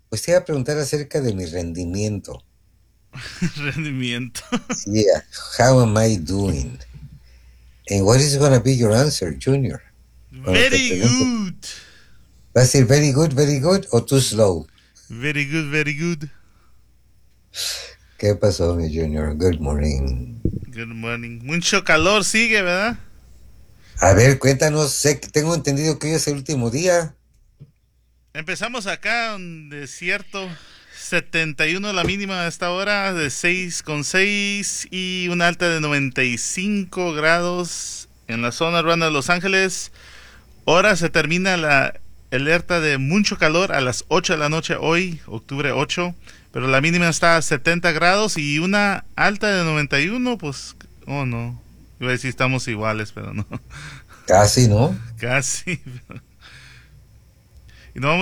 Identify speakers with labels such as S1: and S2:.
S1: Pues te iba a preguntar acerca de mi rendimiento.
S2: Rendimiento.
S1: Yeah, how am I doing? And what is gonna be your answer, Junior? Cuando te
S2: Very
S1: pregunte,
S2: good.
S1: ¿va a ser very good o too slow?
S2: Very good, very good.
S1: ¿Qué pasó, mi Junior? Good morning.
S2: Good morning. Mucho calor sigue, ¿verdad?
S1: A ver, cuéntanos, sé que tengo entendido que hoy es el último día.
S2: Empezamos acá en desierto. 71 la mínima a esta hora, de 6,6 y una alta de 95 grados en la zona urbana de Los Ángeles. Ahora se termina la alerta de mucho calor a las 8 de la noche hoy, octubre 8, pero la mínima está a 70 grados y una alta de 91, pues, oh no. Iba a decir estamos iguales, pero no.
S1: Casi, ¿no?
S2: Casi. Y no vamos